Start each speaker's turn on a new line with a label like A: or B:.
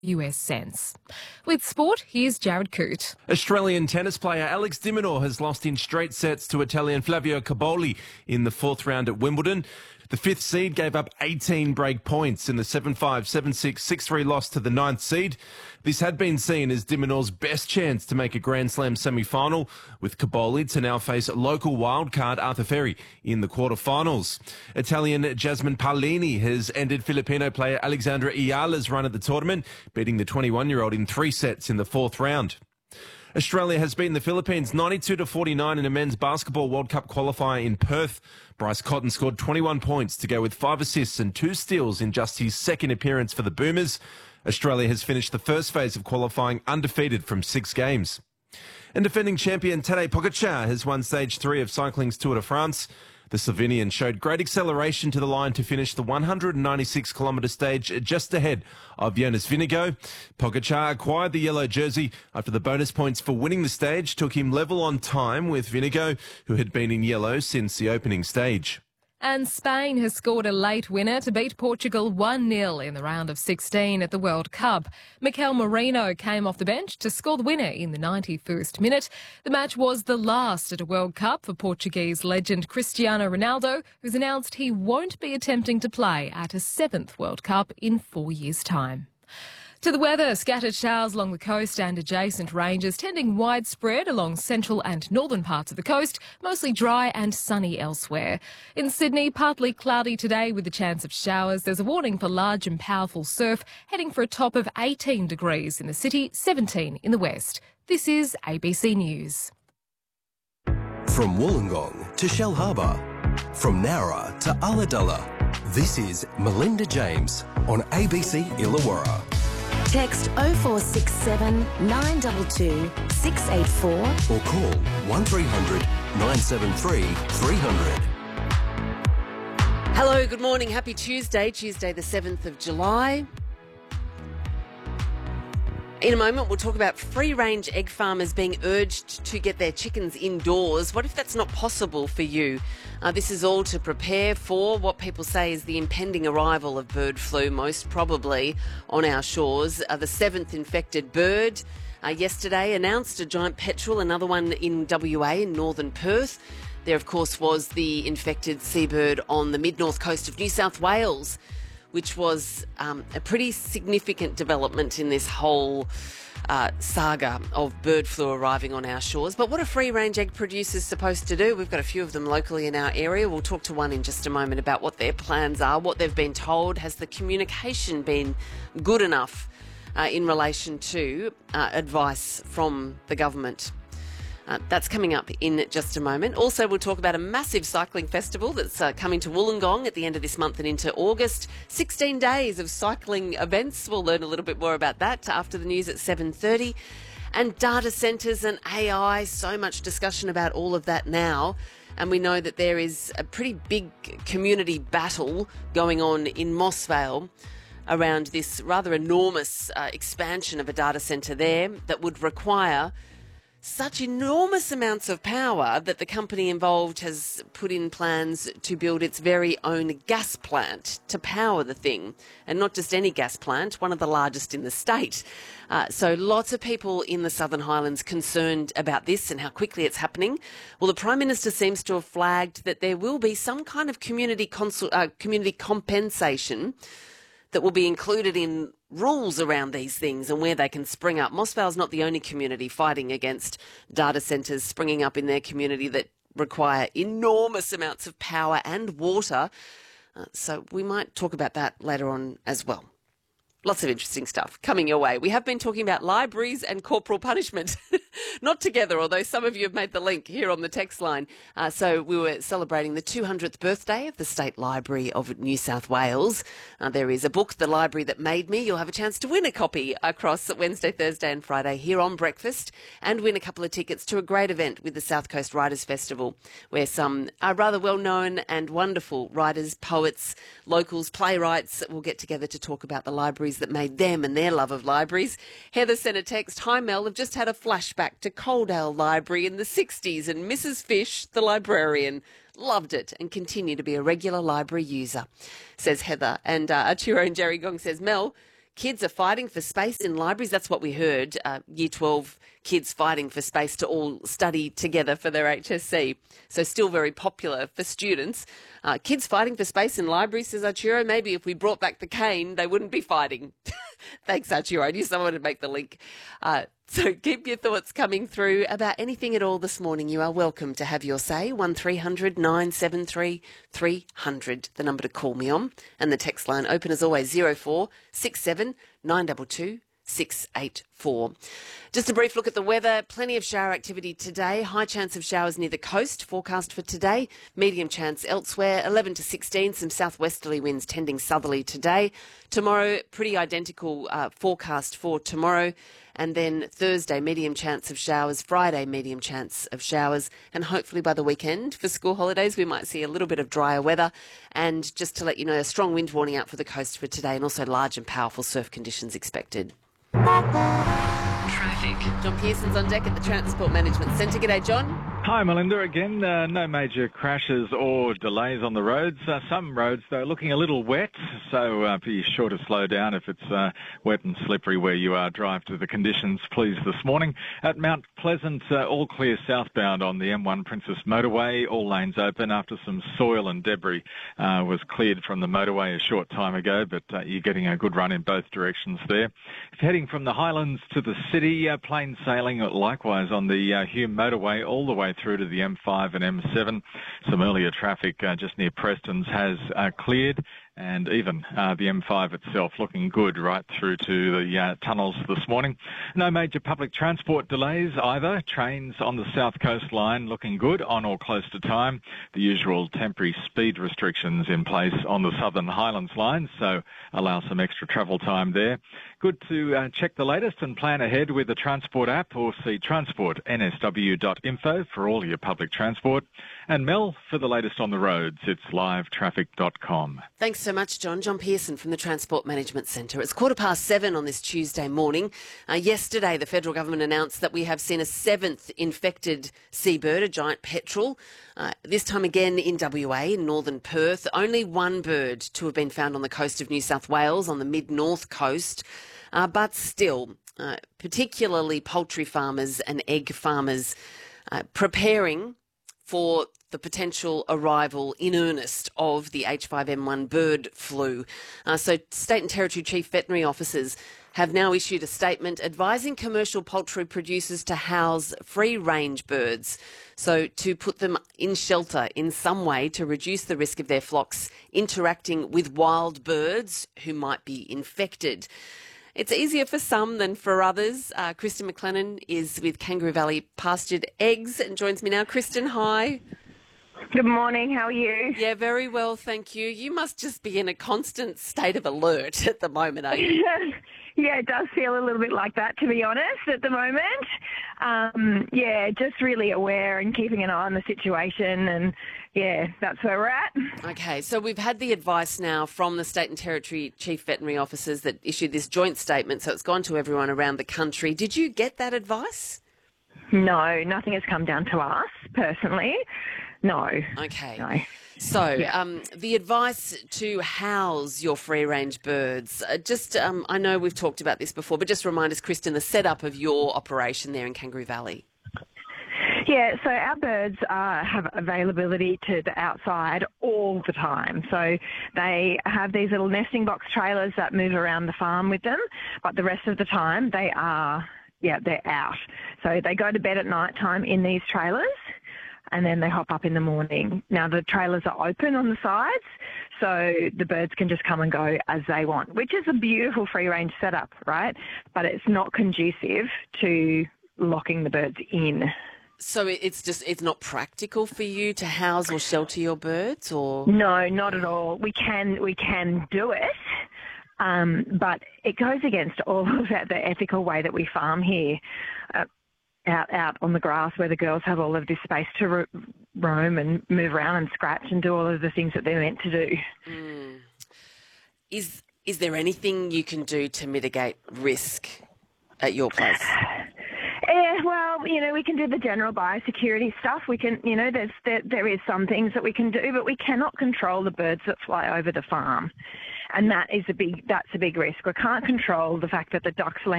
A: US cents. With sport, here's Jared Coote.
B: Australian tennis player Alex de Minaur has lost in straight sets to Italian Flavio Cobolli in the fourth round at Wimbledon. The fifth seed gave up 18 break points in the 7-5, 7-6, 6-3 loss to the ninth seed. This had been seen as de Minaur's best chance to make a Grand Slam semi-final, with Cobolli to now face local wildcard Arthur Ferry in the quarterfinals. Italian Jasmine Paolini has ended Filipino player Alexandra Ayala's run at the tournament, beating the 21-year-old in 3 sets in the fourth round. Australia has beaten the Philippines 92-49 in a men's basketball World Cup qualifier in Perth. Bryce Cotton scored 21 points to go with 5 assists and 2 steals in just his second appearance for the Boomers. Australia has finished the first phase of qualifying undefeated from 6 games. And defending champion Tadej Pogačar has won stage 3 of cycling's Tour de France. The Slovenian showed great acceleration to the line to finish the 196-kilometre stage just ahead of Jonas Vingegaard. Pogačar acquired the yellow jersey after the bonus points for winning the stage took him level on time with Vingegaard, who had been in yellow since the opening stage.
A: And Spain has scored a late winner to beat Portugal 1-0 in the round of 16 at the World Cup. Mikel Merino came off the bench to score the winner in the 91st minute. The match was the last at a World Cup for Portuguese legend Cristiano Ronaldo, who's announced he won't be attempting to play at a 7th World Cup in 4 years' time. To the weather, scattered showers along the coast and adjacent ranges, tending widespread along central and northern parts of the coast, mostly dry and sunny elsewhere. In Sydney, partly cloudy today with a chance of showers. There's a warning for large and powerful surf, heading for a top of 18 degrees in the city, 17 in the west. This is ABC News.
C: From Wollongong to Shellharbour, from Nowra to Ulladulla, this is Melinda James on ABC Illawarra.
D: Text 0467 922 684
C: or call 1300 973 300.
E: Hello, good morning. Happy Tuesday, Tuesday the 7th of July. In a moment, we'll talk about free-range egg farmers being urged to get their chickens indoors. What if that's not possible for you? This is all to prepare for what people say is the impending arrival of bird flu, most probably on our shores. The 7th infected bird yesterday announced a giant petrel, another one in WA in northern Perth. There, of course, was the infected seabird on the mid-north coast of New South Wales, which was a pretty significant development in this whole saga of bird flu arriving on our shores. But what are free-range egg producers supposed to do? We've got a few of them locally in our area. We'll talk to one in just a moment about what their plans are, what they've been told. Has the communication been good enough in relation to advice from the government? That's coming up in just a moment. Also, we'll talk about a massive cycling festival that's coming to Wollongong at the end of this month and into August. 16 days of cycling events. We'll learn a little bit more about that after the news at 7:30. And data centres and AI, so much discussion about all of that now. And we know that there is a pretty big community battle going on in Mossvale around this rather enormous expansion of a data centre there that would require such enormous amounts of power that the company involved has put in plans to build its very own gas plant to power the thing. And not just any gas plant, one of the largest in the state. So lots of people in the Southern Highlands concerned about this and how quickly it's happening. Well, the Prime Minister seems to have flagged that there will be some kind of community compensation that will be included in rules around these things and where they can spring up. Mossvale's not the only community fighting against data centres springing up in their community that require enormous amounts of power and water. So we might talk about that later on as well. Lots of interesting stuff coming your way. We have been talking about libraries and corporal punishment. Not together, although some of you have made the link here on the text line. So we were celebrating the 200th birthday of the State Library of New South Wales. There is a book, The Library That Made Me. You'll have a chance to win a copy across Wednesday, Thursday and Friday here on Breakfast, and win a couple of tickets to a great event with the South Coast Writers Festival, where some are rather well-known and wonderful writers, poets, locals, playwrights will get together to talk about the libraries that made them and their love of libraries. Heather sent a text, "Hi Mel, I've just had a flashback to Coaldale Library in the 60s and Mrs. Fish, the librarian, loved it and continue to be a regular library user," says Heather. And Arturo and Jerry Gong says, "Mel, kids are fighting for space in libraries. That's what we heard. Year 12 kids fighting for space to all study together for their HSC. So still very popular for students. Kids fighting for space in libraries, says Arturo. Maybe if we brought back the cane, they wouldn't be fighting. Thanks, Arturo. I knew someone would make the link. So keep your thoughts coming through about anything at all this morning. You are welcome to have your say. 1300 973 300, the number to call me on. And the text line open as always, 0467 922 684. Just a brief look at the weather. Plenty of shower activity today. High chance of showers near the coast forecast for today. Medium chance elsewhere. 11 to 16. Some southwesterly winds tending southerly today. Tomorrow, pretty identical forecast for tomorrow. And then Thursday, medium chance of showers. Friday, medium chance of showers. And hopefully by the weekend, for school holidays, we might see a little bit of drier weather. And just to let you know, a strong wind warning out for the coast for today, and also large and powerful surf conditions expected. Traffic. John Pearson's on deck at the Transport Management Centre. G'day, John.
F: Hi, Melinda. Again, no major crashes or delays on the roads. Some roads, though, looking a little wet, so be sure to slow down if it's wet and slippery where you are. Drive to the conditions, please, this morning. At Mount Pleasant, all clear southbound on the M1 Princess Motorway, all lanes open after some soil and debris was cleared from the motorway a short time ago, but you're getting a good run in both directions there. If heading from the Highlands to the city, plain sailing likewise on the Hume Motorway all the way through to the M5 and M7. Some earlier traffic just near Preston's has cleared, and even the M5 itself looking good right through to the tunnels this morning. No major public transport delays either. Trains on the South Coast line looking good, on or close to time. The usual temporary speed restrictions in place on the Southern Highlands line, so allow some extra travel time there. Good to check the latest and plan ahead with the Transport app, or see transportnsw.info for all your public transport. And Mel, for the latest on the roads, it's livetraffic.com.
E: Thanks so much, John. John Pearson from the Transport Management Centre. It's 7:15 on this Tuesday morning. Yesterday, the federal government announced that we have seen a 7th infected seabird, a giant petrel. This time again in WA, in northern Perth. Only one bird to have been found on the coast of New South Wales, on the mid-north coast. But still, particularly poultry farmers and egg farmers preparing for the potential arrival in earnest of the H5N1 bird flu. So State and Territory Chief Veterinary Officers have now issued a statement advising commercial poultry producers to house free-range birds, so to put them in shelter in some way to reduce the risk of their flocks interacting with wild birds who might be infected. It's easier for some than for others. Kristen McLennan is with Kangaroo Valley Pastured Eggs and joins me now. Kristen, hi.
G: Good morning, how are you?
E: Yeah, very well, thank you. You must just be in a constant state of alert at the moment, are you?
G: Yeah, it does feel a little bit like that, to be honest, at the moment. Just really aware and keeping an eye on the situation, and yeah, that's where we're at.
E: Okay, so we've had the advice now from the State and Territory Chief Veterinary Officers that issued this joint statement, so it's gone to everyone around the country. Did you get that advice?
G: No, nothing has come down to us, personally. No.
E: Okay.
G: No.
E: So, the advice to house your free-range birds, I know we've talked about this before, but just remind us, Kristen, the setup of your operation there in Kangaroo Valley.
G: Yeah, so our birds have availability to the outside all the time. So they have these little nesting box trailers that move around the farm with them, but the rest of the time they're out. So they go to bed at night time in these trailers, and then they hop up in the morning. Now, the trailers are open on the sides, so the birds can just come and go as they want, which is a beautiful free-range setup, right? But it's not conducive to locking the birds in.
E: So it's not practical for you to house or shelter your birds, or?
G: No, not at all. We can do it, but it goes against all of the ethical way that we farm here. Out on the grass where the girls have all of this space to roam and move around and scratch and do all of the things that they're meant to do.
E: Mm. Is there anything you can do to mitigate risk at your place?
G: Yeah, well, we can do the general biosecurity stuff. We can, there is some things that we can do, but we cannot control the birds that fly over the farm. and that's a big risk. We can't control the fact that the ducks land